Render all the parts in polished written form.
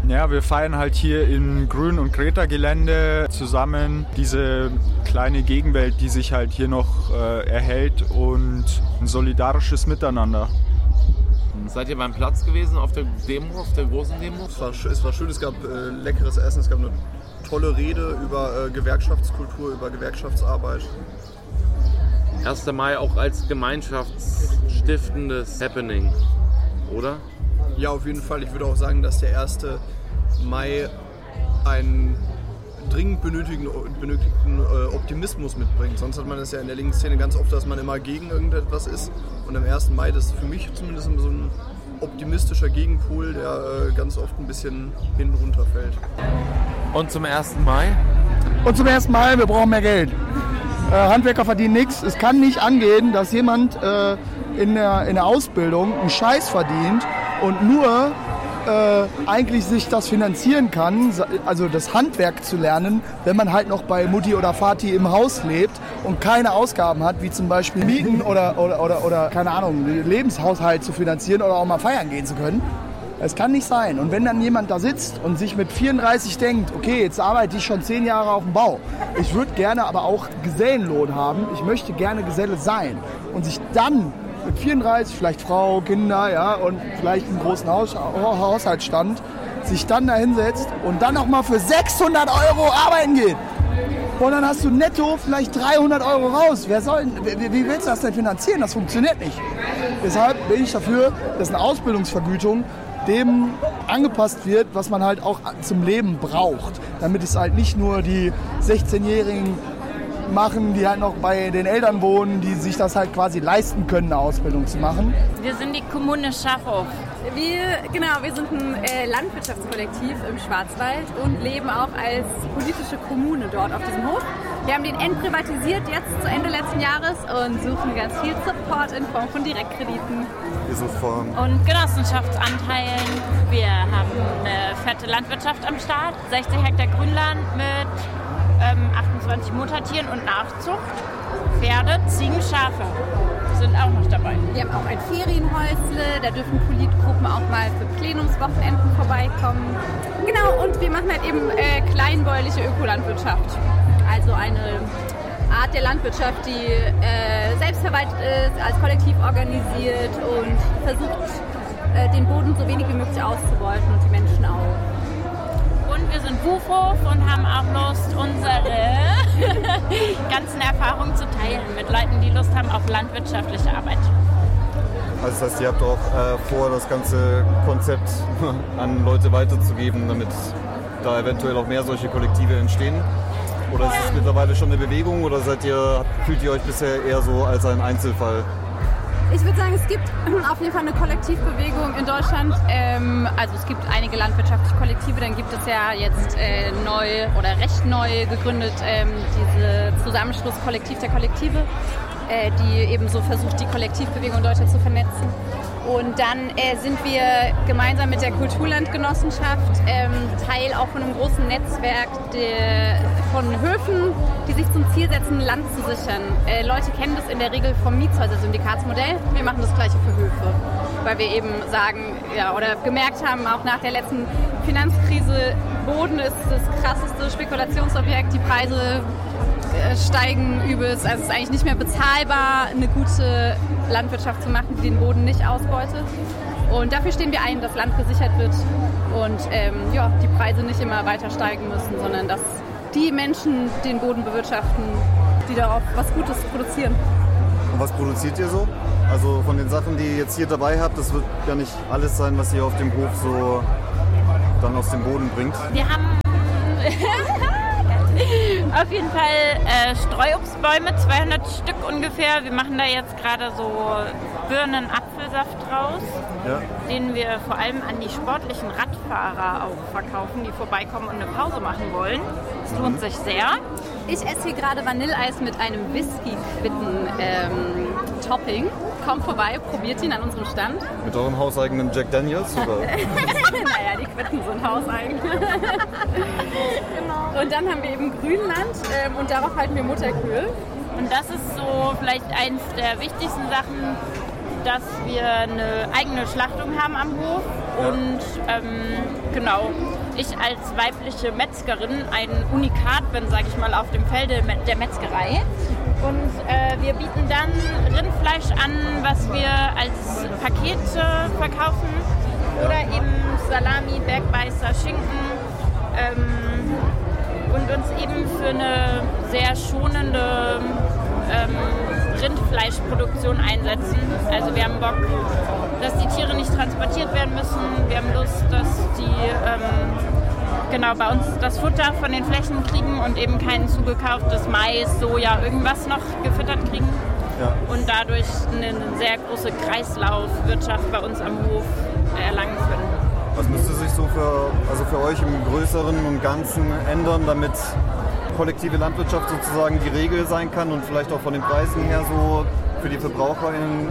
Ja, wir feiern halt hier in Grün- und Greta-Gelände zusammen diese kleine Gegenwelt, die sich halt hier noch erhält und ein solidarisches Miteinander. Seid ihr beim Platz gewesen, auf der Demo, auf der großen Demo? Es war schön, es gab leckeres Essen, es gab eine tolle Rede über Gewerkschaftskultur, über Gewerkschaftsarbeit. 1. Mai auch als gemeinschaftsstiftendes Happening, oder? Ja, auf jeden Fall. Ich würde auch sagen, dass der 1. Mai einen dringend benötigten Optimismus mitbringt. Sonst hat man das ja in der linken Szene ganz oft, dass man immer gegen irgendetwas ist. Und am 1. Mai, das ist für mich zumindest so ein optimistischer Gegenpol, der ganz oft ein bisschen hinten runterfällt. Und zum 1. Mai? Und zum 1. Mai, wir brauchen mehr Geld. Handwerker verdienen nichts. Es kann nicht angehen, dass jemand in der Ausbildung einen Scheiß verdient und nur eigentlich sich das finanzieren kann, also das Handwerk zu lernen, wenn man halt noch bei Mutti oder Vati im Haus lebt und keine Ausgaben hat, wie zum Beispiel Mieten oder keine Ahnung, Lebenshaushalt zu finanzieren oder auch mal feiern gehen zu können. Es kann nicht sein. Und wenn dann jemand da sitzt und sich mit 34 denkt, okay, jetzt arbeite ich schon 10 Jahre auf dem Bau, ich würde gerne aber auch Gesellenlohn haben, ich möchte gerne Geselle sein und sich dann mit 34, vielleicht Frau, Kinder, ja, und vielleicht einen großen Haushaltsstand, sich dann da hinsetzt und dann nochmal für 600 € arbeiten geht. Und dann hast du netto vielleicht 300 € raus. Wie willst du das denn finanzieren? Das funktioniert nicht. Deshalb bin ich dafür, dass eine Ausbildungsvergütung dem angepasst wird, was man halt auch zum Leben braucht. Damit es halt nicht nur die 16-Jährigen machen, die halt noch bei den Eltern wohnen, die sich das halt quasi leisten können, eine Ausbildung zu machen. Wir sind die Kommune Schachow. Wir sind ein Landwirtschaftskollektiv im Schwarzwald und leben auch als politische Kommune dort auf diesem Hof. Wir haben den entprivatisiert jetzt zu Ende letzten Jahres und suchen ganz viel Support in Form von Direktkrediten. Und Genossenschaftsanteilen. Wir haben eine fette Landwirtschaft am Start, 60 Hektar Grünland mit 28 Muttertieren und Nachzucht. Pferde, Ziegen, Schafe sind auch noch dabei. Wir haben auch ein Ferienhäusle, da dürfen Politgruppen auch mal für Plenumswochenenden vorbeikommen. Genau, und wir machen halt eben kleinbäuerliche Ökolandwirtschaft. Also eine Art der Landwirtschaft, die selbstverwaltet ist, als Kollektiv organisiert und versucht, den Boden so wenig wie möglich auszubeuten und die Menschen auch. Und wir sind Wufhof und haben auch Lust, unsere ganzen Erfahrungen zu teilen mit Leuten, die Lust haben auf landwirtschaftliche Arbeit. Also das heißt, ihr habt auch vor, das ganze Konzept an Leute weiterzugeben, damit da eventuell auch mehr solche Kollektive entstehen? Oder ist es mittlerweile schon eine Bewegung oder fühlt ihr euch bisher eher so als ein Einzelfall? Ich würde sagen, es gibt auf jeden Fall eine Kollektivbewegung in Deutschland. Also es gibt einige landwirtschaftliche Kollektive, dann gibt es ja jetzt recht neu gegründet diese Zusammenschluss Kollektiv der Kollektive, die eben so versucht, die Kollektivbewegung in Deutschland zu vernetzen. Und dann sind wir gemeinsam mit der Kulturlandgenossenschaft Teil auch von einem großen Netzwerk von Höfen, die sich zum Ziel setzen, Land zu sichern. Leute kennen das in der Regel vom Mietshäuser-Syndikatsmodell. Wir machen das Gleiche für Höfe, weil wir eben sagen, oder gemerkt haben, auch nach der letzten Finanzkrise, Boden ist das krasseste Spekulationsobjekt, die Preise steigen übelst. Also es ist eigentlich nicht mehr bezahlbar, eine gute Landwirtschaft zu machen, die den Boden nicht ausbeutet. Und dafür stehen wir ein, dass Land gesichert wird und die Preise nicht immer weiter steigen müssen, sondern dass die Menschen den Boden bewirtschaften, die darauf was Gutes produzieren. Und was produziert ihr so? Also von den Sachen, die ihr jetzt hier dabei habt, das wird ja nicht alles sein, was ihr auf dem Hof so dann aus dem Boden bringt. Wir haben auf jeden Fall Streuobstbäume, 200 Stück ungefähr. Wir machen da jetzt gerade so Birnen-Apfelsaft draus, den wir vor allem an die sportlichen Radfahrer auch verkaufen, die vorbeikommen und eine Pause machen wollen. Das lohnt sich sehr. Ich esse hier gerade Vanilleeis mit einem Whisky-Quitten-Topping. Kommt vorbei, probiert ihn an unserem Stand. Mit eurem hauseigenen Jack Daniels? Oder? Naja, die Quitten sind hauseigen. Genau. Und dann haben wir eben Grünland und darauf halten wir Mutterkühe. Und das ist so vielleicht eins der wichtigsten Sachen, dass wir eine eigene Schlachtung haben am Hof. Und genau, ich als weibliche Metzgerin ein Unikat bin, sage ich mal, auf dem Felde der Metzgerei. Und wir bieten dann Rindfleisch an, was wir als Pakete verkaufen. Oder eben Salami, Bergbeißer, Schinken. Und uns eben für eine sehr schonende Rindfleischproduktion einsetzen. Also wir haben Bock, dass die Tiere nicht transportiert werden müssen. Wir haben Lust, dass die bei uns das Futter von den Flächen kriegen und eben kein zugekauftes Mais, Soja, irgendwas noch gefüttert kriegen. Ja. Und dadurch eine sehr große Kreislaufwirtschaft bei uns am Hof erlangen können. Was müsste sich so für euch im Größeren und Ganzen ändern, damit kollektive Landwirtschaft sozusagen die Regel sein kann und vielleicht auch von den Preisen her so für die VerbraucherInnen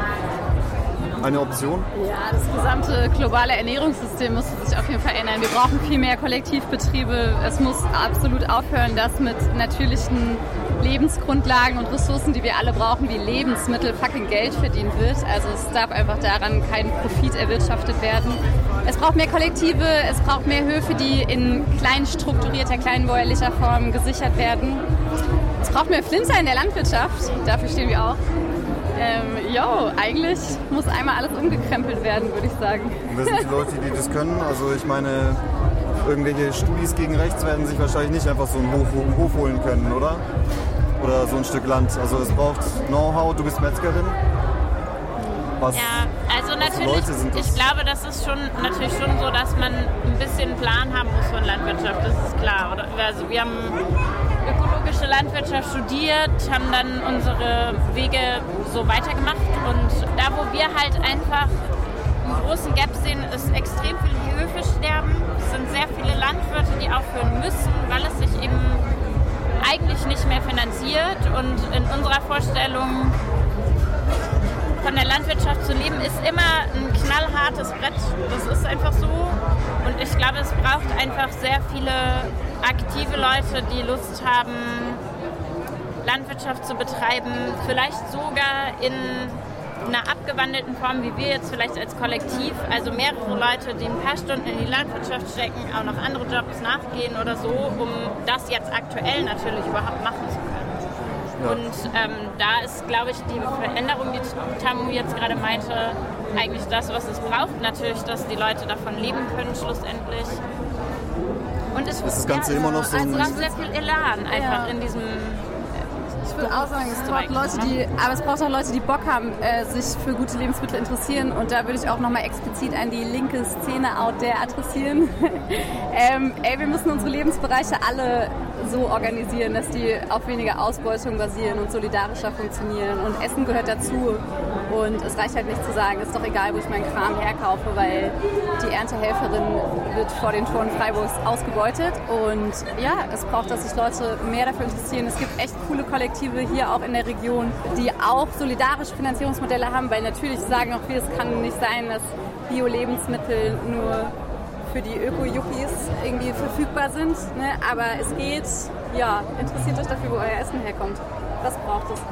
eine Option? Ja, das gesamte globale Ernährungssystem muss sich auf jeden Fall ändern. Wir brauchen viel mehr Kollektivbetriebe. Es muss absolut aufhören, dass mit natürlichen Lebensgrundlagen und Ressourcen, die wir alle brauchen, wie Lebensmittel, fucking Geld verdient wird. Also es darf einfach daran kein Profit erwirtschaftet werden. Es braucht mehr Kollektive, es braucht mehr Höfe, die in klein strukturierter, kleinbäuerlicher Form gesichert werden. Es braucht mehr Flinter in der Landwirtschaft, dafür stehen wir auch. Eigentlich muss einmal alles umgekrempelt werden, würde ich sagen. Wer sind die Leute, die das können? Also ich meine, irgendwelche Studis gegen rechts werden sich wahrscheinlich nicht einfach so einen Hof holen können, oder? Oder so ein Stück Land. Also es braucht Know-how, du bist Metzgerin. Ja, also natürlich, ich glaube, das ist natürlich schon so, dass man ein bisschen Plan haben muss von Landwirtschaft, das ist klar. Also wir haben ökologische Landwirtschaft studiert, haben dann unsere Wege so weitergemacht und da, wo wir halt einfach einen großen Gap sehen, ist extrem viele Höfe sterben. Es sind sehr viele Landwirte, die aufhören müssen, weil es sich eben eigentlich nicht mehr finanziert und in unserer Vorstellung von der Landwirtschaft zu leben, ist immer ein knallhartes Brett. Das ist einfach so. Und ich glaube, es braucht einfach sehr viele aktive Leute, die Lust haben, Landwirtschaft zu betreiben. Vielleicht sogar in einer abgewandelten Form, wie wir jetzt vielleicht als Kollektiv. Also mehrere Leute, die ein paar Stunden in die Landwirtschaft stecken, auch noch andere Jobs nachgehen oder so, um das jetzt aktuell natürlich überhaupt machen zu können. Ja. Und da ist, glaube ich, die Veränderung, die Tamu jetzt gerade meinte, eigentlich das, was es braucht. Natürlich, dass die Leute davon leben können, schlussendlich. Und es ist das Ganze immer noch so es braucht sehr viel Elan einfach in diesem... Ich würde auch sagen, es braucht auch Leute, die Bock haben, sich für gute Lebensmittel interessieren. Und da würde ich auch nochmal explizit an die linke Szene out there adressieren. Wir müssen unsere Lebensbereiche alle so organisieren, dass die auf weniger Ausbeutung basieren und solidarischer funktionieren. Und Essen gehört dazu. Und es reicht halt nicht zu sagen, ist doch egal, wo ich meinen Kram herkaufe, weil die Erntehelferin wird vor den Toren Freiburgs ausgebeutet. Und ja, es braucht, dass sich Leute mehr dafür interessieren. Es gibt echt coole Kollektive hier auch in der Region, die auch solidarische Finanzierungsmodelle haben, weil natürlich sagen auch wir, es kann nicht sein, dass Bio-Lebensmittel nur für die Öko-Yuppies irgendwie verfügbar sind. Ne? Aber es geht, ja, interessiert euch dafür, wo euer Essen herkommt. Was braucht es?